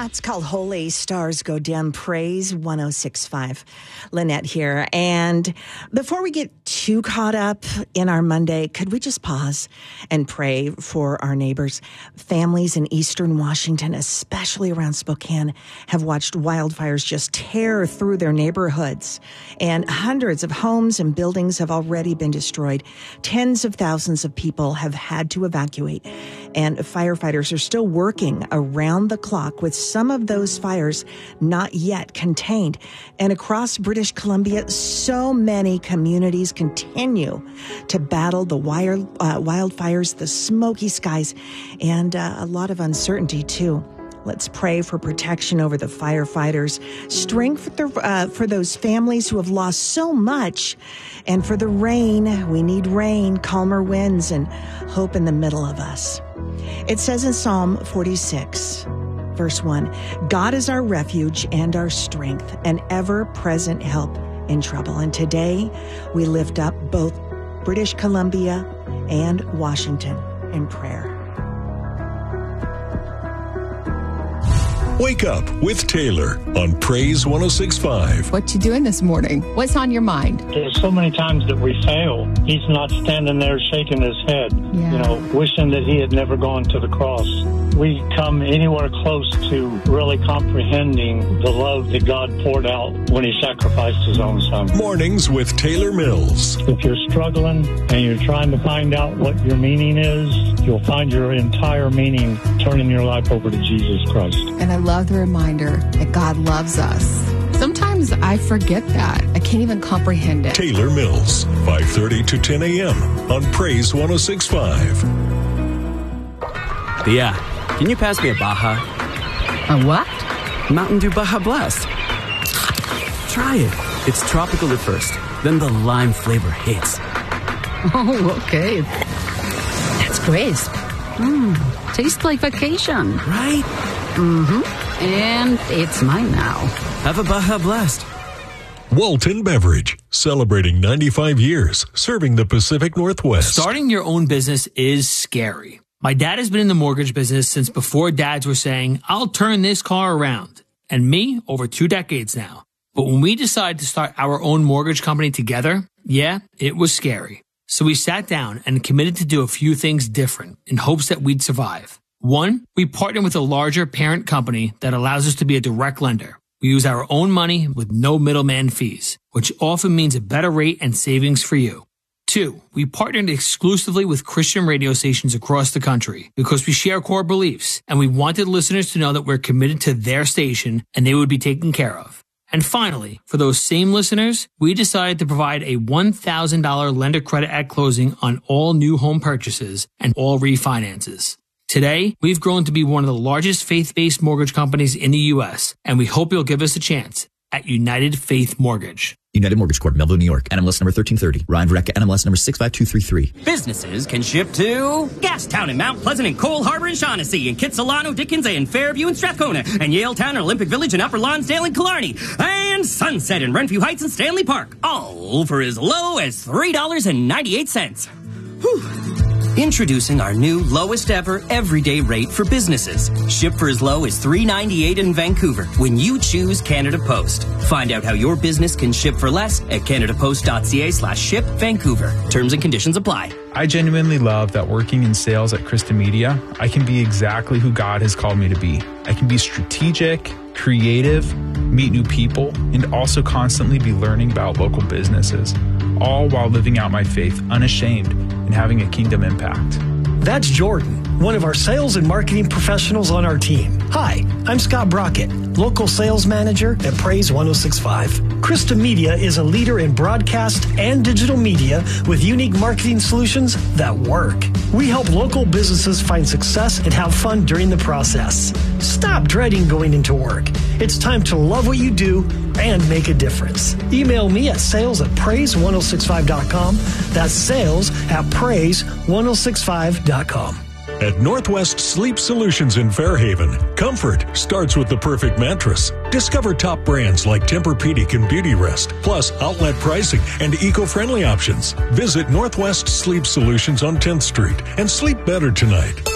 It's called Holy Stars Go Dim, Praise 106.5. Lynette here. And before we get too caught up in our Monday, could we just pause and pray for our neighbors? Families in eastern Washington, especially around Spokane, have watched wildfires just tear through their neighborhoods. And hundreds of homes and buildings have already been destroyed. Tens of thousands of people have had to evacuate. And firefighters are still working around the clock with some of those fires not yet contained. And across British Columbia, so many communities continue to battle the wildfires, the smoky skies, and a lot of uncertainty, too. Let's pray for protection over the firefighters, strength for those families who have lost so much, and for the rain. We need rain, calmer winds, and hope in the middle of us. It says in Psalm 46, verse 1, God is our refuge and our strength, an ever-present help in trouble. And today we lift up both British Columbia and Washington in prayer. Wake up with Taylor on Praise 106.5. What you doing this morning? What's on your mind? There's so many times that we fail. He's not standing there shaking his head, wishing that he had never gone to the cross. We come anywhere close to really comprehending the love that God poured out when he sacrificed his own son. Mornings with Taylor Mills. If you're struggling and you're trying to find out what your meaning is, you'll find your entire meaning turning your life over to Jesus Christ. And I love the reminder that God loves us. Sometimes I forget that. I can't even comprehend it. Taylor Mills, 5:30 to 10 a.m. on Praise 106.5. Yeah. Can you pass me a Baja? A what? Mountain Dew Baja Blast. Try it. It's tropical at first, then the lime flavor hits. Oh, okay. That's crisp. Tastes like vacation. Right? Mm-hmm. And it's mine now. Have a Baja Blast. Walton Beverage, celebrating 95 years, serving the Pacific Northwest. Starting your own business is scary. My dad has been in the mortgage business since before dads were saying, I'll turn this car around. And me, over 2 decades now. But when we decided to start our own mortgage company together, it was scary. So we sat down and committed to do a few things different in hopes that we'd survive. 1, we partner with a larger parent company that allows us to be a direct lender. We use our own money with no middleman fees, which often means a better rate and savings for you. 2, we partnered exclusively with Christian radio stations across the country because we share core beliefs and we wanted listeners to know that we're committed to their station and they would be taken care of. And finally, for those same listeners, we decided to provide a $1,000 lender credit at closing on all new home purchases and all refinances. Today, we've grown to be one of the largest faith-based mortgage companies in the U.S., and we hope you'll give us a chance at United Faith Mortgage. United Mortgage Corp, Melville, New York. NMLS number 1330. Ryan Verrecka, NMLS number 65233. Businesses can ship to Gastown in Mount Pleasant and Cole Harbor and Shaughnessy and Kitsilano, Dickens and Fairview and Strathcona and Yaletown and Olympic Village and Upper Lonsdale and Killarney and Sunset and Renfrew Heights and Stanley Park. All for as low as $3.98. Whew. Introducing our new lowest ever everyday rate for businesses. Ship for as low as $3.98 in Vancouver when you choose Canada Post. Find out how your business can ship for less at canadapost.ca/ship Vancouver. Terms and conditions apply. I genuinely love that working in sales at Krista Media, I can be exactly who God has called me to be. I can be strategic, creative, meet new people, and also constantly be learning about local businesses, all while living out my faith unashamed and having a kingdom impact. That's Jordan, one of our sales and marketing professionals on our team. Hi, I'm Scott Brockett, local sales manager at Praise 106.5. Krista Media is a leader in broadcast and digital media with unique marketing solutions that work. We help local businesses find success and have fun during the process. Stop dreading going into work. It's time to love what you do and make a difference. Email me at sales@praise1065.com. That's sales@praise1065.com. At Northwest Sleep Solutions in Fairhaven, comfort starts with the perfect mattress. Discover top brands like Tempur-Pedic and Beautyrest, plus outlet pricing and eco-friendly options. Visit Northwest Sleep Solutions on 10th Street and sleep better tonight.